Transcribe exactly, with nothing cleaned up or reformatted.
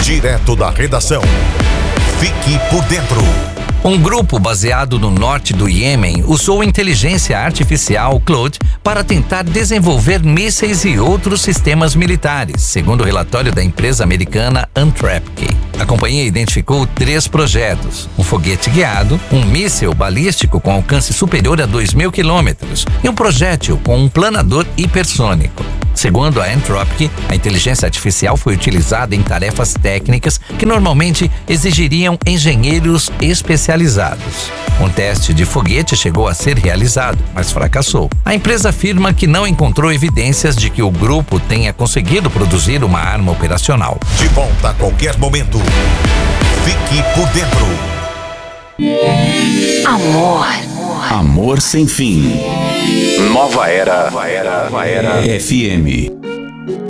Direto da redação. Fique por dentro. Um grupo baseado no norte do Iêmen usou inteligência artificial Claude para tentar desenvolver mísseis e outros sistemas militares, segundo o relatório da empresa americana Anthropic. A companhia identificou três projetos: um foguete guiado, um míssil balístico com alcance superior a dois mil quilômetros e um projétil com um planador hipersônico. Segundo a Anthropic, a inteligência artificial foi utilizada em tarefas técnicas que normalmente exigiriam engenheiros especializados. Um teste de foguete chegou a ser realizado, mas fracassou. A empresa afirma que não encontrou evidências de que o grupo tenha conseguido produzir uma arma operacional. De volta a qualquer momento. Fique por dentro. Amor. Amor sem fim. Nova Era. Nova Era. Nova Era. F M.